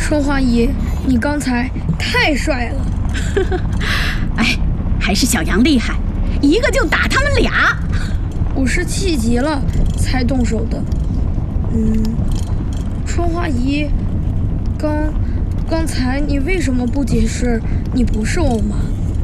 春花姨，你刚才太帅了。 哎，还是小杨厉害，一个就打他们俩。 我是气急了才动手的。春花姨，刚才你为什么不解释你不是我妈？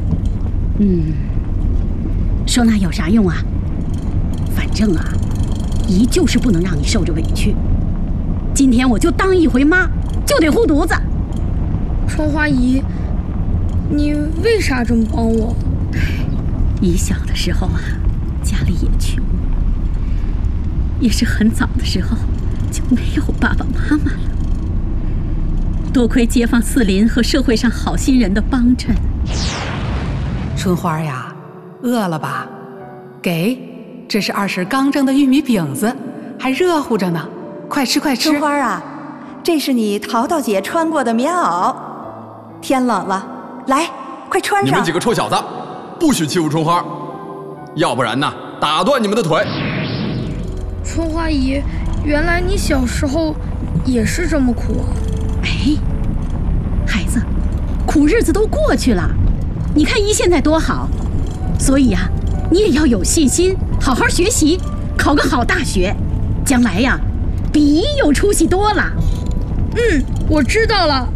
说那有啥用啊？反正啊，姨就是不能让你受着委屈。今天我就当一回妈，就得护犊子。 春花姨，你为啥这么帮我？ 姨小的时候啊，家里也穷，也是很早的时候就没有爸爸妈妈了。多亏街坊四邻和社会上好心人的帮衬。 春花呀，饿了吧？给，这是二婶刚蒸的玉米饼子，还热乎着呢，快吃快吃。 春花啊，这是你淘淘姐穿过的棉袄，天冷了，来，快穿上。 你们几个臭小子，不许欺负春花，要不然呢，打断你们的腿。 春花姨，原来你小时候也是这么苦啊！ 哎，孩子，苦日子都过去了，你看姨现在多好，所以呀，你也要有信心，好好学习，考个好大学，将来呀，比姨有出息多了。 我知道了。